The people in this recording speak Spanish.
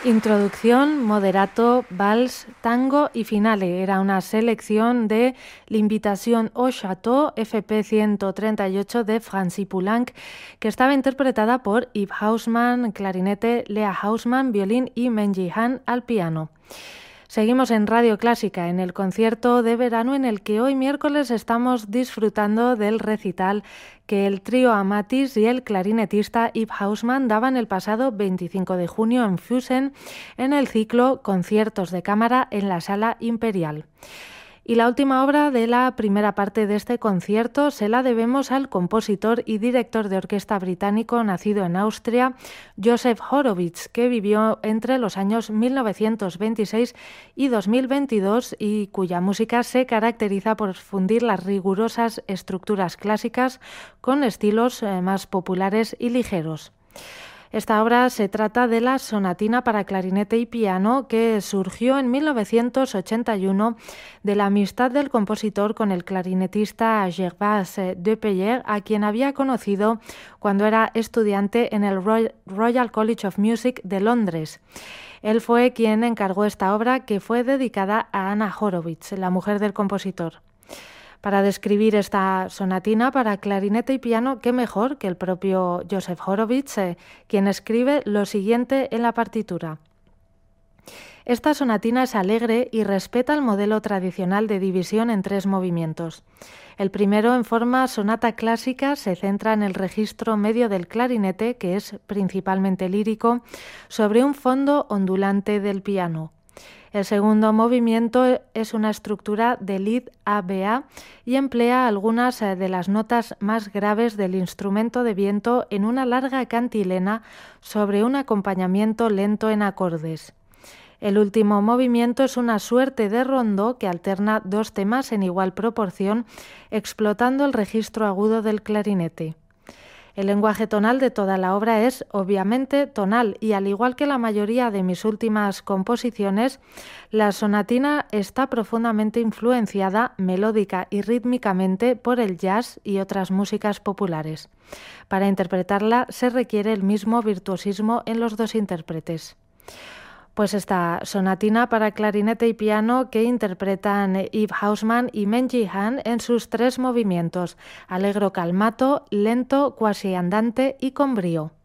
Introducción, moderato, vals, tango y finale. Era una selección de L'Invitation au Château FP 138 de Francis Poulenc, que estaba interpretada por Yves Haussmann, clarinete, Lea Haussmann, violín y Menji Han al piano. Seguimos en Radio Clásica, en el concierto de verano en el que hoy miércoles estamos disfrutando del recital que el trío Amatis y el clarinetista Yves Haussmann daban el pasado 25 de junio en Füssen en el ciclo Conciertos de Cámara en la Sala Imperial. Y la última obra de la primera parte de este concierto se la debemos al compositor y director de orquesta británico nacido en Austria, Joseph Horowitz, que vivió entre los años 1926 y 2022 y cuya música se caracteriza por fundir las rigurosas estructuras clásicas con estilos más populares y ligeros. Esta obra se trata de la sonatina para clarinete y piano que surgió en 1981 de la amistad del compositor con el clarinetista Gervase Dupeyre, a quien había conocido cuando era estudiante en el Royal College of Music de Londres. Él fue quien encargó esta obra, que fue dedicada a Anna Horowitz, la mujer del compositor. Para describir esta sonatina para clarinete y piano, qué mejor que el propio Joseph Horowitz, quien escribe lo siguiente en la partitura. Esta sonatina es alegre y respeta el modelo tradicional de división en 3 movimientos. El primero, en forma sonata clásica, se centra en el registro medio del clarinete, que es principalmente lírico, sobre un fondo ondulante del piano. El segundo movimiento es una estructura de lead ABA y emplea algunas de las notas más graves del instrumento de viento en una larga cantilena sobre un acompañamiento lento en acordes. El último movimiento es una suerte de rondó que alterna 2 temas en igual proporción, explotando el registro agudo del clarinete. El lenguaje tonal de toda la obra es, obviamente, tonal y, al igual que la mayoría de mis últimas composiciones, la sonatina está profundamente influenciada melódica y rítmicamente por el jazz y otras músicas populares. Para interpretarla se requiere el mismo virtuosismo en los 2 intérpretes. Pues esta sonatina para clarinete y piano que interpretan Yves Haussmann y Menji Han en sus 3 movimientos: allegro calmato, lento, quasi andante y con brío.